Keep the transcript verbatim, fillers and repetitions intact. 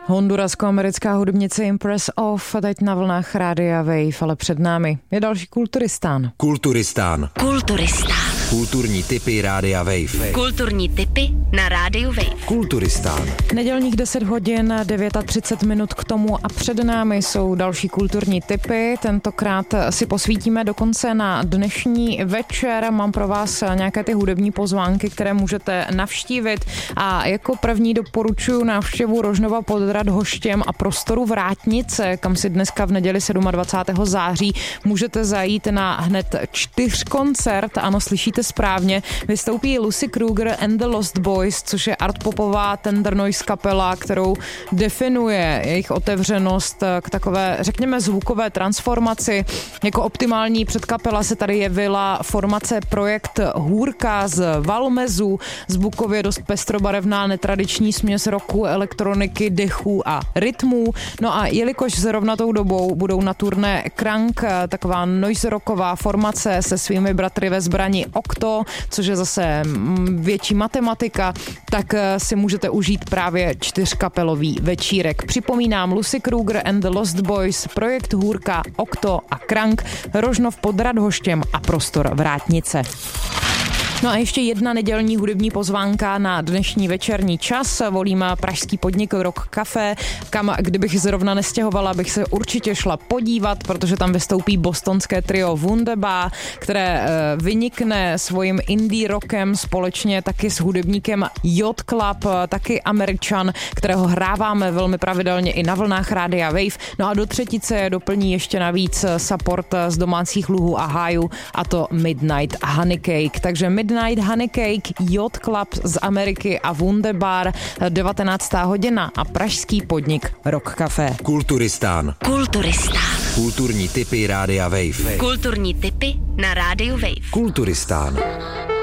Hondurasko-americká hudebnice Impress Off a teď na vlnách Rádia Wave, ale před námi je další Kulturistán. Kulturistán. Kulturistán. Kulturní tipy Rádia Wave. Kulturní tipy na Rádiu Wave. Kulturistán. Nedělních deset hodin, třicet devět minut k tomu a před námi jsou další kulturní tipy. Tentokrát si posvítíme dokonce na dnešní večer. Mám pro vás nějaké ty hudební pozvánky, které můžete navštívit a jako první doporučuji návštěvu Rožnova pod Radhoštěm a prostoru Vrátnice, kam si dneska v neděli dvacátého sedmého září můžete zajít na hned čtyřkoncert. Ano, slyšíte správně, vystoupí Lucy Kruger and the Lost Boys, což je artpopová tender noise kapela, kterou definuje jejich otevřenost k takové, řekněme, zvukové transformaci. Jako optimální předkapela se tady jevila formace Projekt Hůrka z Valmezu, zvukově dost pestrobarevná netradiční směs rocku, elektroniky, dechů a rytmů. No a jelikož zrovna tou dobou budou na turné Krank, taková noise rocková formace se svými bratry ve zbrani Okto, což je zase větší matematika, tak si můžete užít právě čtyřkapelový večírek. Připomínám Lucy Kruger and the Lost Boys, Projekt Hůrka, Okto a Krank, Rožnov pod Radhoštěm a prostor Vrátnice. No a ještě jedna nedělní hudební pozvánka na dnešní večerní čas. Volím pražský podnik Rock Café, kam kdybych zrovna nestěhovala, bych se určitě šla podívat, protože tam vystoupí bostonské trio Wunderbar, které vynikne svým indie rockem společně taky s hudebníkem Yacht Club, taky Američan, kterého hráváme velmi pravidelně i na vlnách Rádia Wave. No a do třetice doplní ještě navíc support z domácích luhů a hájů, a to Midnight Honey Cake. Takže Midnight Honey Cake, Yacht Club z Ameriky a Wunderbar, devatenáctá hodina a pražský podnik Rock Café. Kulturistán. Kulturistán. Kulturní tipy Rádia Wave. Kulturní tipy na Rádiu Wave. Kulturistán.